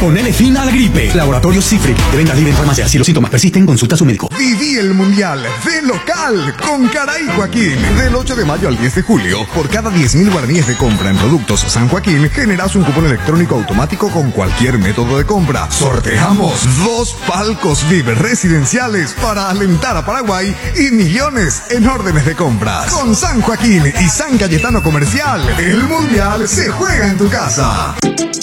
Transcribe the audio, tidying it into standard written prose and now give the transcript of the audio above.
Ponele fin a la gripe. Laboratorio Cifric, de venta libre en farmacia. Si los síntomas persisten, consulta a su médico. Viví el Mundial de local con Caray Joaquín. Del 8 de mayo al 10 de julio, por cada 10.000 guaraníes de compra en productos San Joaquín, generás un cupón electrónico automático con cualquier método de compra. Sorteamos 2 palcos VIP residenciales para alentar a Paraguay y millones en órdenes de compras. Con San Joaquín y San Cayetano Comercial, el Mundial se juega en tu casa.